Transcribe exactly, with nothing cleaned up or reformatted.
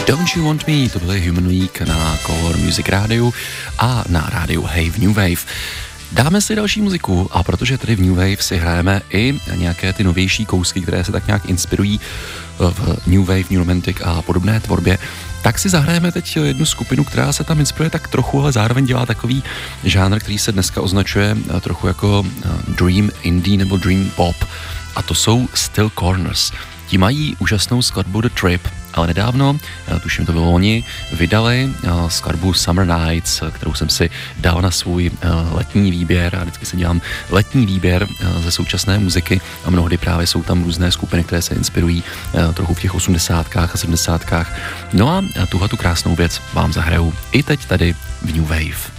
Don't You Want Me, to byly Human Week na Color Music rádiu a na rádiu Hey v New Wave. Dáme si další muziku a protože tady v New Wave si hrajeme i nějaké ty novější kousky, které se tak nějak inspirují v New Wave, New Romantic a podobné tvorbě, tak si zahrajeme teď jednu skupinu, která se tam inspiruje tak trochu, ale zároveň dělá takový žánr, který se dneska označuje trochu jako Dream Indie nebo Dream Pop, a to jsou Still Corners. Ti mají úžasnou skladbu The Trip, ale nedávno, tuším to bylo oni, vydali skladbu Summer Nights, kterou jsem si dal na svůj letní výběr. Já vždycky si dělám letní výběr ze současné muziky a mnohdy právě jsou tam různé skupiny, které se inspirují trochu v těch osmdesátkách a sedmdesátkách. No a tuhle tu krásnou věc vám zahraju i teď tady v New Wave.